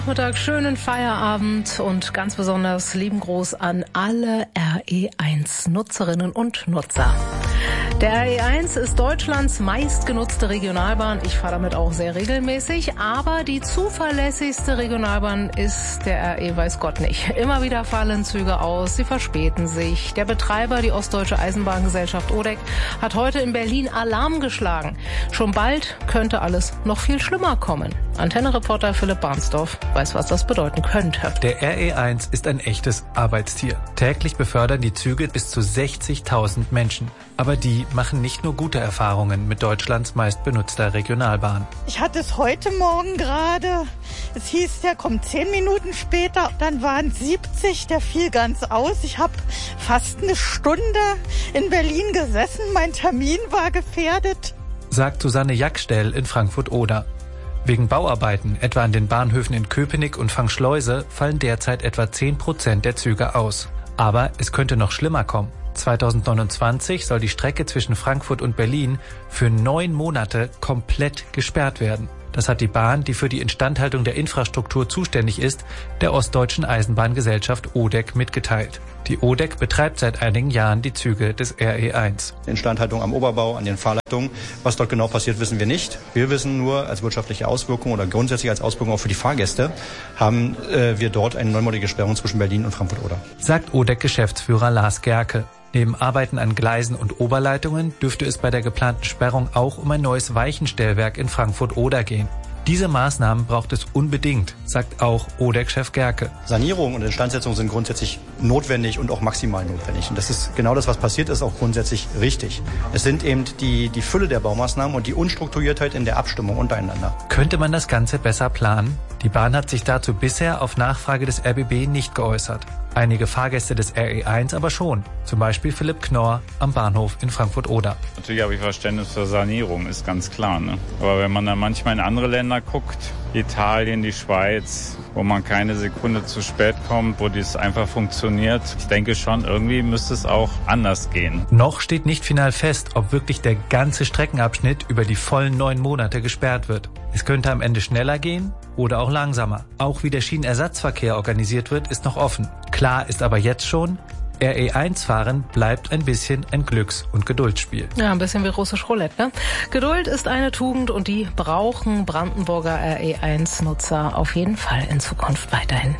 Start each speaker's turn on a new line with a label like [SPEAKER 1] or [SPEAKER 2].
[SPEAKER 1] Mittag, schönen Feierabend und ganz besonders lieben Gruß an alle RE1-Nutzerinnen und Nutzer. Der RE1 ist Deutschlands meistgenutzte Regionalbahn. Ich fahre damit auch sehr regelmäßig, aber die zuverlässigste Regionalbahn ist der RE, weiß Gott nicht. Immer wieder fallen Züge aus, sie verspäten sich. Der Betreiber, die Ostdeutsche Eisenbahngesellschaft ODEC, hat heute in Berlin Alarm geschlagen. Schon bald könnte alles noch viel schlimmer kommen. Antenne-Reporter Philipp Barnsdorf weiß, was das bedeuten könnte.
[SPEAKER 2] Der RE1 ist ein echtes Arbeitstier. Täglich befördern die Züge bis zu 60.000 Menschen. Aber die machen nicht nur gute Erfahrungen mit Deutschlands meistbenutzter Regionalbahn.
[SPEAKER 3] Ich hatte es heute Morgen gerade. Es hieß, der kommt 10 Minuten später. Dann waren 70, der fiel ganz aus. Ich habe fast eine Stunde in Berlin gesessen. Mein Termin war gefährdet,
[SPEAKER 2] sagt Susanne Jackstell in Frankfurt-Oder. Wegen Bauarbeiten, etwa an den Bahnhöfen in Köpenick und Fangschleuse, fallen derzeit etwa 10% der Züge aus. Aber es könnte noch schlimmer kommen. 2029 soll die Strecke zwischen Frankfurt und Berlin für 9 Monate komplett gesperrt werden. Das hat die Bahn, die für die Instandhaltung der Infrastruktur zuständig ist, der Ostdeutschen Eisenbahngesellschaft ODEC mitgeteilt. Die ODEC betreibt seit einigen Jahren die Züge des RE1.
[SPEAKER 4] Instandhaltung am Oberbau, an den Fahrleitungen. Was dort genau passiert, wissen wir nicht. Wir wissen nur, als wirtschaftliche Auswirkung oder grundsätzlich als Auswirkung auch für die Fahrgäste, haben wir dort eine neunmonatige Sperrung zwischen Berlin und Frankfurt-Oder.
[SPEAKER 2] Sagt ODEC-Geschäftsführer Lars Gerke. Neben Arbeiten an Gleisen und Oberleitungen dürfte es bei der geplanten Sperrung auch um ein neues Weichenstellwerk in Frankfurt-Oder gehen. Diese Maßnahmen braucht es unbedingt, sagt auch ODEC-Chef Gerke.
[SPEAKER 4] Sanierung und Instandsetzung sind grundsätzlich notwendig und auch maximal notwendig. Und das ist genau das, was passiert ist, auch grundsätzlich richtig. Es sind eben die Fülle der Baumaßnahmen und die Unstrukturiertheit in der Abstimmung untereinander.
[SPEAKER 2] Könnte man das Ganze besser planen? Die Bahn hat sich dazu bisher auf Nachfrage des RBB nicht geäußert. Einige Fahrgäste des RE1 aber schon. Zum Beispiel Philipp Knorr am Bahnhof in Frankfurt-Oder.
[SPEAKER 5] Natürlich habe ich Verständnis für Sanierung, ist ganz klar. Ne? Aber wenn man dann manchmal in andere Länder guckt, Italien, die Schweiz, wo man keine Sekunde zu spät kommt, wo das einfach funktioniert, ich denke schon, irgendwie müsste es auch anders gehen.
[SPEAKER 2] Noch steht nicht final fest, ob wirklich der ganze Streckenabschnitt über die vollen 9 Monate gesperrt wird. Es könnte am Ende schneller gehen oder auch langsamer. Auch wie der Schienenersatzverkehr organisiert wird, ist noch offen. Klar ist aber jetzt schon, RE1-Fahren bleibt ein bisschen ein Glücks- und Geduldsspiel.
[SPEAKER 1] Ja, ein bisschen wie russisch Roulette, ne? Geduld ist eine Tugend und die brauchen Brandenburger RE1-Nutzer auf jeden Fall in Zukunft weiterhin.